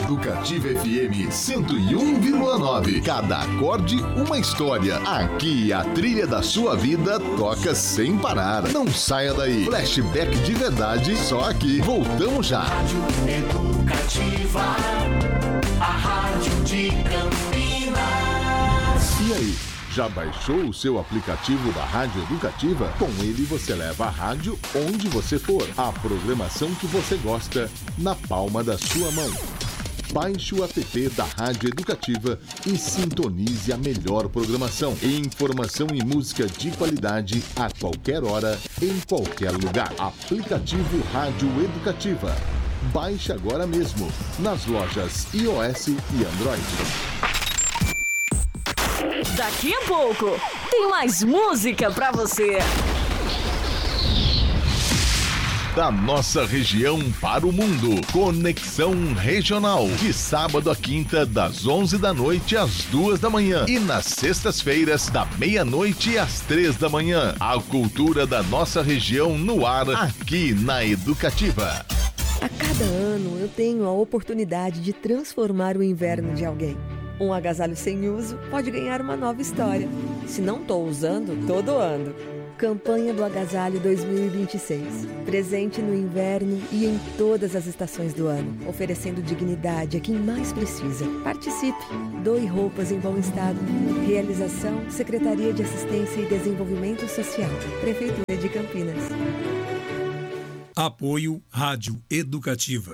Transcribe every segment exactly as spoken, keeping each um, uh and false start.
Educativa F M cento e um vírgula nove. Cada acorde, uma história. Aqui a trilha da sua vida toca sem parar. Não saia daí. Flashback de verdade, só aqui. Voltamos já. Rádio Educativa, a rádio de Campinas. E aí? Já baixou o seu aplicativo da Rádio Educativa? Com ele você leva a rádio onde você for. A programação que você gosta na palma da sua mão. Baixe o app da Rádio Educativa e sintonize a melhor programação. Informação e música de qualidade a qualquer hora, em qualquer lugar. Aplicativo Rádio Educativa. Baixe agora mesmo nas lojas iOS e Android. Daqui a pouco tem mais música pra você. Da nossa região para o mundo. Conexão Regional. De sábado a quinta, das onze da noite às duas da manhã. E nas sextas-feiras, da meia-noite às três da manhã. A cultura da nossa região no ar, aqui na Educativa. A cada ano eu tenho a oportunidade de transformar o inverno de alguém. Um agasalho sem uso pode ganhar uma nova história. Se não estou usando, tô doando. Campanha do Agasalho dois mil e vinte e seis. Presente no inverno e em todas as estações do ano. Oferecendo dignidade a quem mais precisa. Participe. Doe roupas em bom estado. Realização Secretaria de Assistência e Desenvolvimento Social. Prefeitura de Campinas. Apoio Rádio Educativa.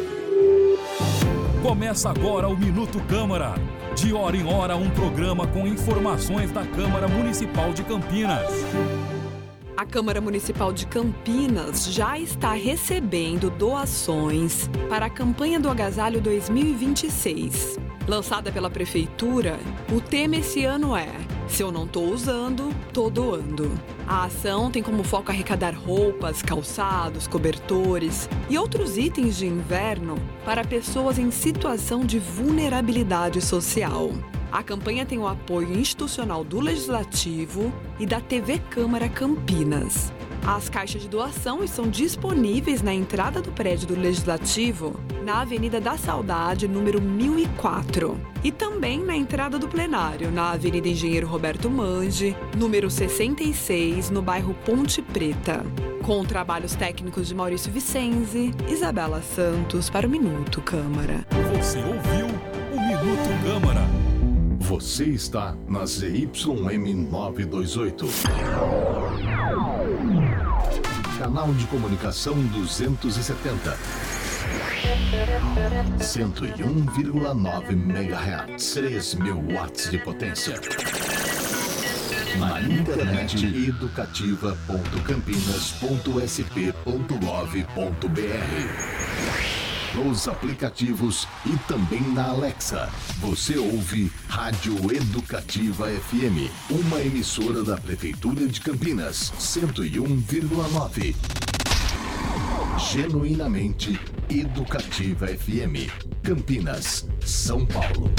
Começa agora o Minuto Câmara. De hora em hora, um programa com informações da Câmara Municipal de Campinas. A Câmara Municipal de Campinas já está recebendo doações para a campanha do Agasalho dois mil e vinte e seis. Lançada pela Prefeitura, o tema esse ano é Se eu não tô usando, tô doando. A ação tem como foco arrecadar roupas, calçados, cobertores e outros itens de inverno para pessoas em situação de vulnerabilidade social. A campanha tem o apoio institucional do Legislativo e da T V Câmara Campinas. As caixas de doação estão disponíveis na entrada do prédio do Legislativo, na Avenida da Saudade, número mil e quatro. E também na entrada do plenário, na Avenida Engenheiro Roberto Mange, número sessenta e seis, no bairro Ponte Preta. Com trabalhos técnicos de Maurício Vicenzi, Isabela Santos para o Minuto Câmara. Você ouviu o Minuto Câmara. Você está na Z Y M novecentos e vinte e oito. Canal de comunicação duzentos e setenta. cento e um vírgula nove megahertz. três mil watts de potência. Na internet educativa ponto campinas ponto s p ponto gov ponto b r. Nos aplicativos e também na Alexa. Você ouve Rádio Educativa F M, uma emissora da Prefeitura de Campinas, cento e um vírgula nove. Genuinamente Educativa F M, Campinas, São Paulo.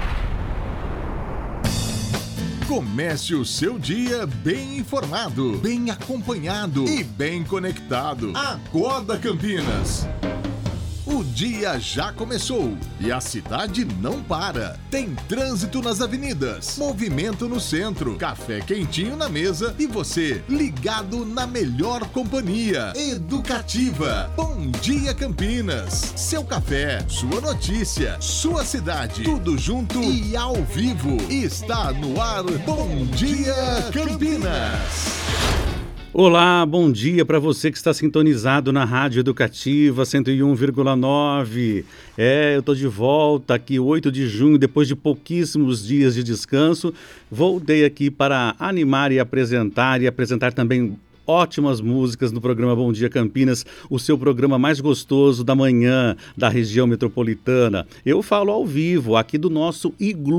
Comece o seu dia bem informado, bem acompanhado e bem conectado. Acorda, Campinas! O dia já começou e a cidade não para. Tem trânsito nas avenidas, movimento no centro, café quentinho na mesa e você ligado na melhor companhia. Educativa. Bom dia, Campinas. Seu café, sua notícia, sua cidade. Tudo junto e ao vivo. Está no ar. Bom dia, Campinas. Olá, bom dia para você que está sintonizado na Rádio Educativa cento e um vírgula nove. É, eu estou de volta aqui oito de junho, depois de pouquíssimos dias de descanso. Voltei aqui para animar e apresentar e apresentar também ótimas músicas no programa Bom Dia Campinas, o seu programa mais gostoso da manhã da região metropolitana. Eu falo ao vivo aqui do nosso iglu,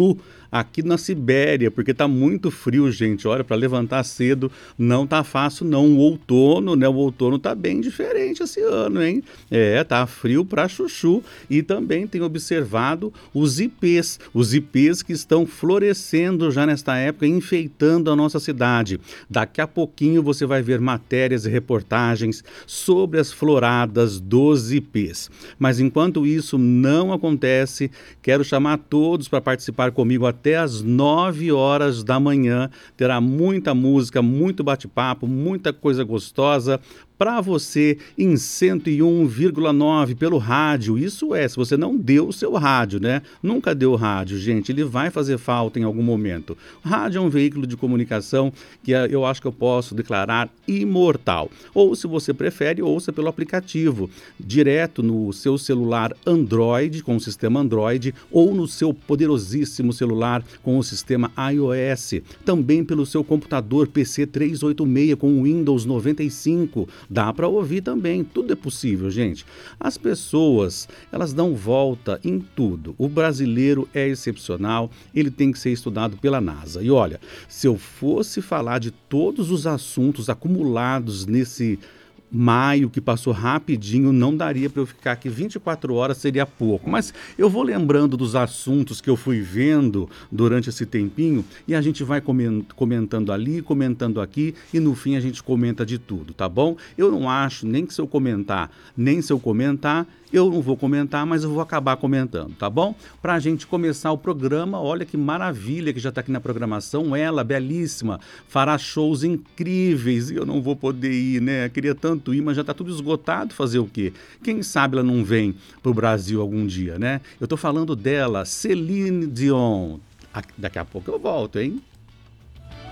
aqui na Sibéria, porque tá muito frio, gente. Olha, para levantar cedo não tá fácil não. O outono, né? O outono tá bem diferente esse ano, hein? É, tá frio para chuchu. E também tem observado os ipês, os ipês que estão florescendo já nesta época, enfeitando a nossa cidade. Daqui a pouquinho você vai ver matérias e reportagens sobre as floradas dos ipês. Mas enquanto isso não acontece, quero chamar todos para participar comigo até às nove horas da manhã. Terá muita música, muito bate-papo, muita coisa gostosa para você em cento e um vírgula nove pelo rádio. Isso é, se você não deu o seu rádio, né? Nunca deu o rádio, gente. Ele vai fazer falta em algum momento. O rádio é um veículo de comunicação que eu acho que eu posso declarar imortal. Ou, se você prefere, ouça pelo aplicativo, direto no seu celular Android, com o sistema Android, ou no seu poderosíssimo celular com o sistema iOS. Também pelo seu computador P C trezentos e oitenta e seis com Windows noventa e cinco. Dá para ouvir também, tudo é possível, gente. As pessoas, elas dão volta em tudo. O brasileiro é excepcional, ele tem que ser estudado pela NASA. E olha, se eu fosse falar de todos os assuntos acumulados nesse maio que passou rapidinho, não daria para eu ficar aqui vinte e quatro horas, seria pouco. Mas eu vou lembrando dos assuntos que eu fui vendo durante esse tempinho e a gente vai comentando ali, comentando aqui e no fim a gente comenta de tudo, tá bom? Eu não acho nem que se eu comentar, nem se eu comentar, eu não vou comentar, mas eu vou acabar comentando, tá bom? Para a gente começar o programa, olha que maravilha que já está aqui na programação, ela, belíssima, fará shows incríveis e eu não vou poder ir, né? Queria tanto ir, mas já está tudo esgotado, fazer o quê? Quem sabe ela não vem para o Brasil algum dia, né? Eu estou falando dela, Celine Dion. Daqui a pouco eu volto, hein?